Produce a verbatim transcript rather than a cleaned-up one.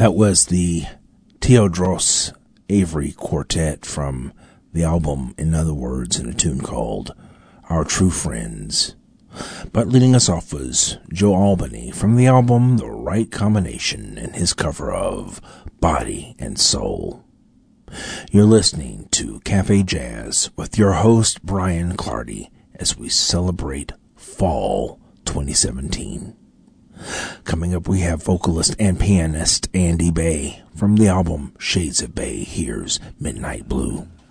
That was the Teodros Avery Quartet from the album In Other Words, in a tune called Our True Friends. But leading us off was Joe Albany from the album The Right Combination and his cover of Body and Soul. You're listening to Cafe Jazz with your host Brian Clardy as we celebrate Fall twenty seventeen. Coming up, we have vocalist and pianist Andy Bay from the album Shades of Bay. Here's Midnight Blue.